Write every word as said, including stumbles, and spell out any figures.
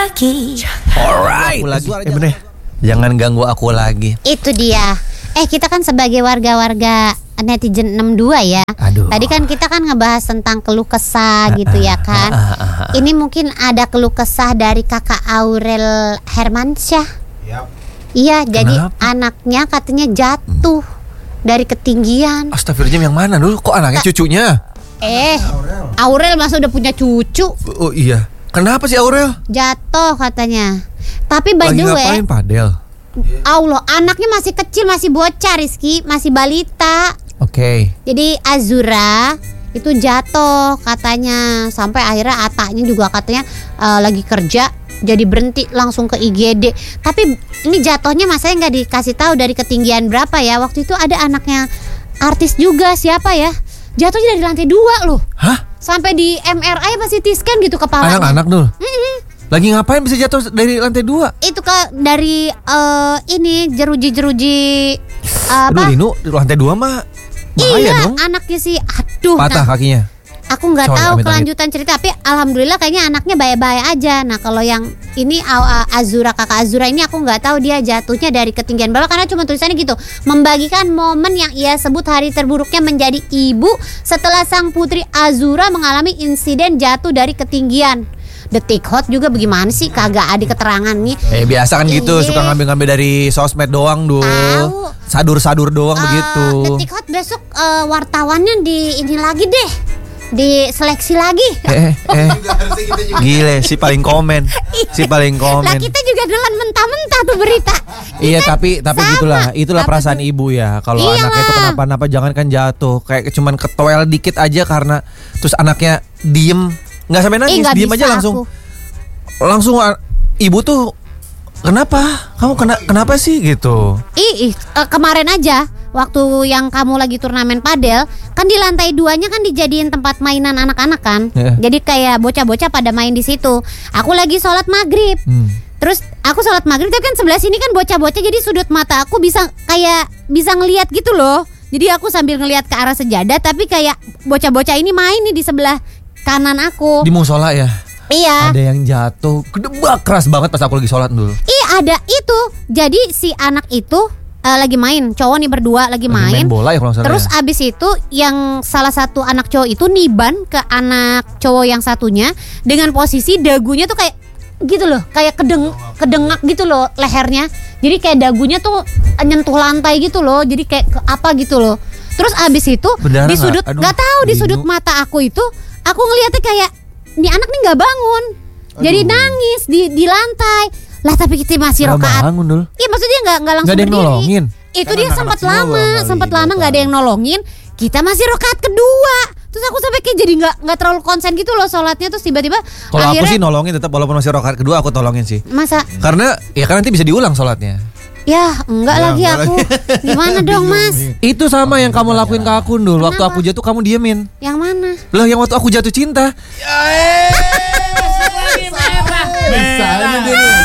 lagi. Alright. Aku lagi. Eh bener. Jangan ganggu aku lagi. Itu dia. Eh kita kan sebagai warga-warga netizen enam dua ya. Aduh. Tadi kan kita kan ngebahas tentang keluh kesah gitu ya kan. Ini mungkin ada keluh kesah dari kakak Aurel Hermansyah. Yap. Iya, jadi Kenapa? anaknya katanya jatuh dari ketinggian. Astagfirullahaladzim, yang mana dulu? Kok anaknya cucunya? Eh, Aurel masa udah punya cucu, Oh iya. Kenapa sih Aurel? jatuh katanya. Tapi by Lagi the way, ngapain padel? Allah, anaknya masih kecil, masih bocah Rizky, masih balita. Oke. Jadi Azura itu jatuh katanya, sampai akhirnya Atanya juga katanya uh, lagi kerja jadi berhenti langsung ke I G D. Tapi ini jatuhnya masanya nggak dikasih tahu dari ketinggian berapa ya. Waktu itu ada anaknya artis juga, siapa ya, jatuhnya dari lantai dua loh. Hah? Sampai di M R I apa C T scan gitu kepalanya. Anak-anak dulu? Mm-mm. Lagi ngapain bisa jatuh dari lantai dua? Itu ke dari uh, ini jeruji-jeruji uh, Aduh apa? Linu, di lantai dua mah bahaya Iya, dong. anaknya sih, aduh. Patah nah, kakinya. aku nggak Sorry, tahu amit-amit. kelanjutan cerita, tapi alhamdulillah kayaknya anaknya baik-baik aja. Nah kalau yang ini uh, Azura, kakak Azura ini aku nggak tahu dia jatuhnya dari ketinggian berapa, karena cuma tulisannya gitu, membagikan momen yang ia sebut hari terburuknya menjadi ibu setelah sang putri Azura mengalami insiden jatuh dari ketinggian. Detik Hot juga bagaimana sih, kagak ada keterangan nih. Eh biasa kan gitu, Iya. suka ngambil-ngambil dari sosmed doang dulu. Tahu. Sadur-sadur doang Eh, begitu. Detik Hot besok eh, wartawannya di ini lagi deh, diseleksi lagi. Eh, eh, gile, si paling komen, si paling Lah komen. kita juga dolan mentah-mentah tuh berita. Iya tapi tapi sama. gitulah, itulah Apa perasaan tuh? ibu ya. Kalau Iyalah. anaknya itu kenapa-napa jangan kan jatuh, kayak cuman ketowel dikit aja karena terus anaknya diem, nggak sampai nangis, Ih, nggak diem bisa aja langsung, aku. langsung a- ibu tuh kenapa? Kamu kena kenapa sih gitu? Ih, ih, eh, kemarin aja waktu yang kamu lagi turnamen padel, kan di lantai duanya kan dijadiin tempat mainan anak-anak kan. Iya. Jadi kayak bocah-bocah pada main di situ. Aku lagi sholat maghrib. Hmm. Terus aku sholat maghrib, tapi kan sebelah sini kan bocah-bocah, jadi sudut mata aku bisa kayak bisa ngelihat gitu loh. Jadi aku sambil ngelihat ke arah sejadah, tapi kayak bocah-bocah ini main nih di sebelah kanan aku. Di musola ya. Iya. Ada yang jatuh, kedebak keras banget pas aku lagi sholat dulu. Ih, ada itu. Jadi si anak itu eh, lagi main, cowok nih berdua lagi, Lagi main. main bola ya kalau nggak salah. Terus ya. abis itu yang salah satu anak cowok itu niban ke anak cowok yang satunya dengan posisi dagunya tuh kayak gitu loh, kayak kedeng kedengak gitu loh lehernya. Jadi kayak dagunya tuh nyentuh lantai gitu loh. Jadi kayak ke apa gitu loh. Terus abis itu Berdarah di nggak? sudut Aduh, nggak tahu di Linu. sudut mata aku itu aku ngeliatnya kayak nih anak nih nggak bangun. Jadi Aduh. nangis di di lantai. Lah tapi kita masih Nggak rokaat. bangun dulu. Iya maksudnya nggak nggak langsung Nggak ada yang berdiri. nolongin. Itu Kan dia anak-anak sempat semua lama, kali, sempat dua lama nggak ada tahun. yang nolongin. Kita masih rokaat kedua. Terus aku sampai kayak jadi nggak nggak terlalu konsen gitu loh sholatnya. Terus tiba-tiba Kalau aku akhirnya sih nolongin tetap walaupun masih rokaat kedua aku tolongin sih. masa Karena ya kan nanti bisa diulang sholatnya. ya enggak Ya, lagi enggak aku. Gimana dong mas? Itu sama yang kamu lakuin ke aku dulu. Waktu Kenapa? aku jatuh kamu diemin. Yang mana? Lah yang waktu aku jatuh cinta. Bisa aja dia nih.